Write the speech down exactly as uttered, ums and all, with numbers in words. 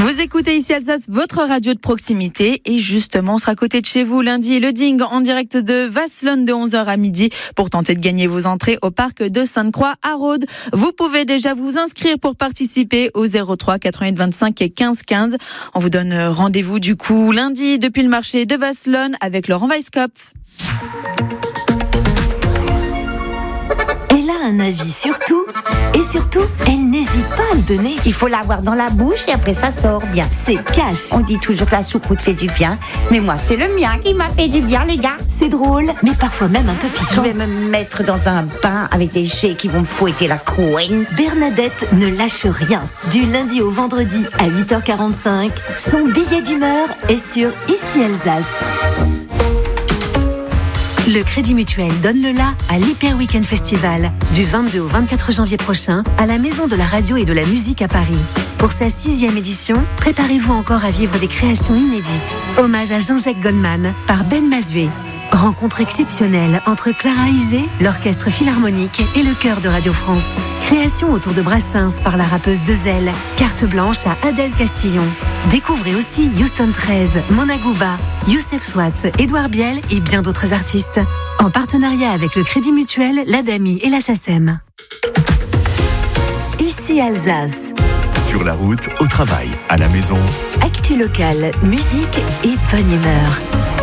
Vous écoutez ici Alsace, votre radio de proximité. Et justement, on sera à côté de chez vous lundi. Le Ding en direct de Vasselonne de onze heures à midi pour tenter de gagner vos entrées au parc de Sainte-Croix à Rhodes. Vous pouvez déjà vous inscrire pour participer au zéro trois quatre-vingt-huit vingt-cinq et quinze quinze. On vous donne rendez-vous du coup lundi depuis le marché de Vasselonne avec Laurent Weisskopf. Elle a un avis sur tout et surtout, elle n'hésite pas à le donner. Il faut l'avoir dans la bouche et après ça sort bien. C'est cash. On dit toujours que la choucroute fait du bien, mais moi c'est le mien qui m'a fait du bien, les gars. C'est drôle, mais parfois même un peu Je piquant. vais me mettre dans un bain avec des jets qui vont me fouetter la couenne. Bernadette ne lâche rien. Du lundi au vendredi à huit heures quarante-cinq, son billet d'humeur est sur Ici Alsace. Le Crédit Mutuel donne le la à l'Hyper Weekend Festival du vingt-deux au vingt-quatre janvier prochain à la Maison de la Radio et de la Musique à Paris. Pour sa sixième édition, préparez-vous encore à vivre des créations inédites. Hommage à Jean-Jacques Goldman par Ben Mazué. Rencontre exceptionnelle entre Clara Isé, l'Orchestre Philharmonique et le Chœur de Radio France. Création autour de Brassens par la rappeuse Dezel. Carte blanche à Adèle Castillon. Découvrez aussi Houston treize, Mona Gouba, Youssef Swatz, Édouard Biel et bien d'autres artistes. En partenariat avec le Crédit Mutuel, l'Adami et la SACEM. Ici Alsace. Sur la route, au travail, à la maison. Actu locale, musique et bonne humeur.